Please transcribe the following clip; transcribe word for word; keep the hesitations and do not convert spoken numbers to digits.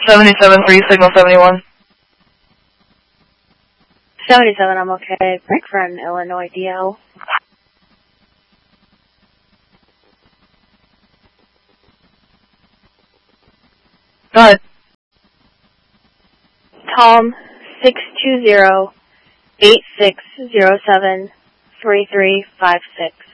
seventy-seven for you, signal seventy-one. seventy-seven, I'm okay. Break from Illinois D L. Go ahead. Tom, six two zero, eight six zero seven, three three five six.